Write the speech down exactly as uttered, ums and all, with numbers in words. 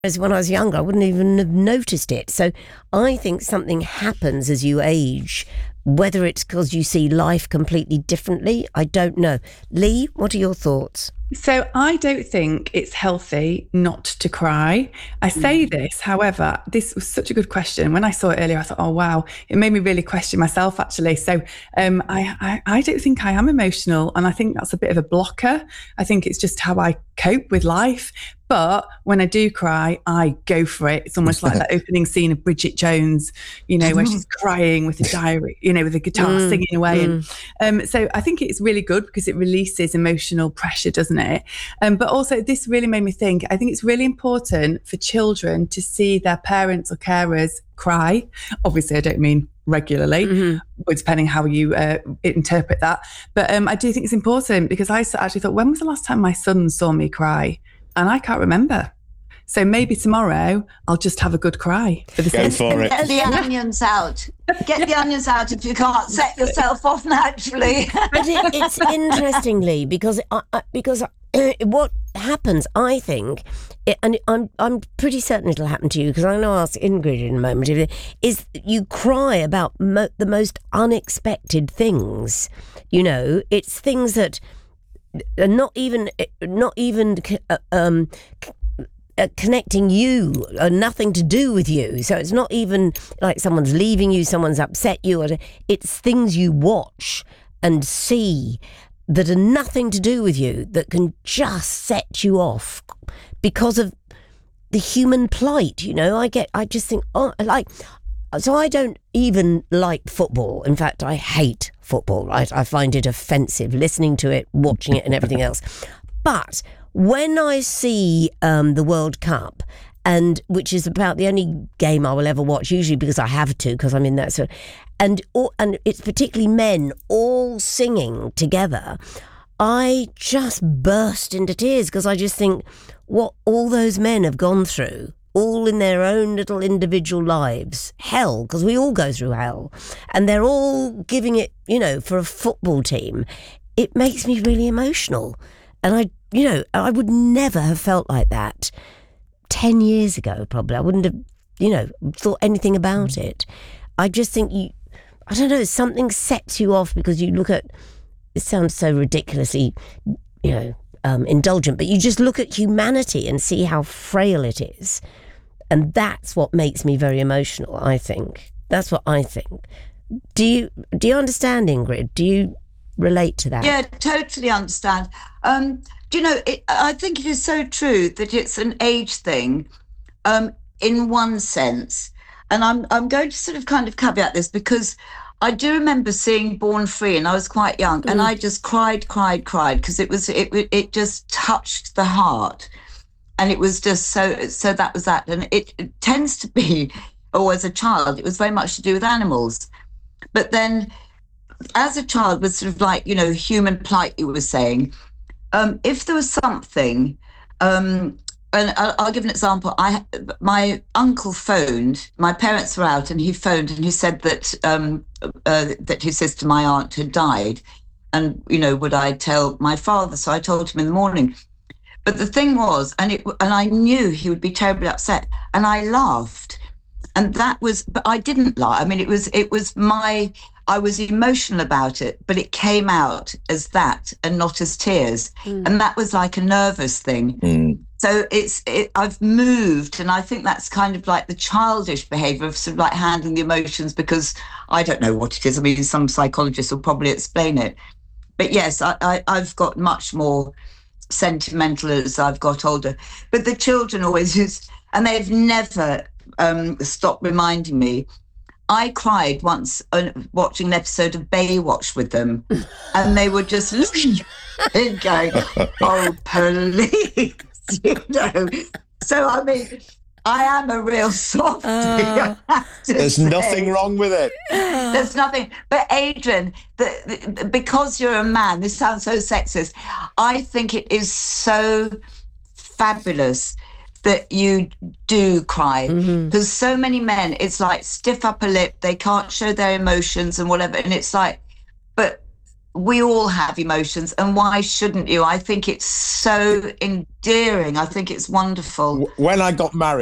As when I was younger, I wouldn't even have noticed it. So I think something happens as you age, whether it's because you see life completely differently. I don't know. Lee, what are your thoughts? So I don't think it's healthy not to cry. I say this, however, this was such a good question. When I saw it earlier, I thought, oh, wow, it made me really question myself, actually. So um, I, I, I don't think I am emotional. And I think that's a bit of a blocker. I think it's just how I cope with life. But when I do cry, I go for it. It's almost like that opening scene of Bridget Jones, you know, where she's crying with the diary, you know, with the guitar mm, singing away. Mm. And um, so I think it's really good because it releases emotional pressure, doesn't it? Um, but also this really made me think, I think it's really important for children to see their parents or carers cry. Obviously, I don't mean regularly, mm-hmm. but depending how you uh, interpret that. But um, I do think it's important because I actually thought, when was the last time my son saw me cry? And I can't remember. So maybe tomorrow I'll just have a good cry for the Go for it. Get the onions out. Get the onions out if you can't set yourself off naturally. But it, it's interestingly because I, I, because I, what happens, I think, it, and I'm I'm pretty certain it'll happen to you because I'm going to ask Ingrid in a moment. Is you cry about mo- the most unexpected things. You know, it's things that. Not even, not even uh, um, uh, connecting you, uh, nothing to do with you. So it's not even like someone's leaving you, someone's upset you. Or it's things you watch and see that are nothing to do with you that can just set you off because of the human plight. You know, I get, I just think, oh, like. So I don't even like football. In fact, I hate football. Right? I find it offensive, listening to it, watching it and everything else. But when I see um, the World Cup, and which is about the only game I will ever watch, usually because I have to, because I'm in that sort of, and, all, and it's particularly men all singing together, I just burst into tears because I just think what all those men have gone through, all in their own little individual lives, hell, because we all go through hell, and they're all giving it, you know, for a football team. It makes me really emotional. And I, you know, I would never have felt like that ten years ago, probably. I wouldn't have, you know, thought anything about it. I just think you, I don't know, something sets you off because you look at, it sounds so ridiculously, you know, Um, indulgent, but you just look at humanity and see how frail it is, and that's what makes me very emotional. I think that's what I think. Do you do you understand, Ingrid? Do you relate to that? Yeah, totally understand. Um, do you know? It, I think it is so true that it's an age thing, um, in one sense, and I'm I'm going to sort of kind of caveat this because I do remember seeing Born Free, and I was quite young, mm. and I just cried, cried, cried because it was it it just touched the heart, and it was just so so that was that, and it, it tends to be, or as a child, it was very much to do with animals, but then as a child was sort of like, you know, human plight. You were saying, um, if there was something. Um, And I'll give an example. I, my uncle phoned. My parents were out, and he phoned, and he said that um, uh, that his sister, my aunt, had died, and you know, would I tell my father? So I told him in the morning. But the thing was, and it, and I knew he would be terribly upset, and I laughed, and that was, but I didn't laugh. I mean, it was, it was my, I was emotional about it, but it came out as that and not as tears, mm. and that was like a nervous thing. Mm. So it's, it, I've moved, and I think that's kind of like the childish behaviour of sort of like handling the emotions, because I don't know what it is. I mean, some psychologists will probably explain it. But yes, I, I, I've got much more sentimental as I've got older. But the children always use, and they've never um, stopped reminding me. I cried once uh, watching an episode of Baywatch with them, and they were just looking and going, "Oh, police." You know, so I mean, I am a real softie. Uh, there's say. nothing wrong with it. There's nothing. But Adrian, the, the, because you're a man, this sounds so sexist. I think it is so fabulous that you do cry, because mm-hmm. so many men, it's like stiff upper lip, they can't show their emotions and whatever, and it's like, but we all have emotions, and why shouldn't you? I think it's so endearing. I think it's wonderful. When I got married.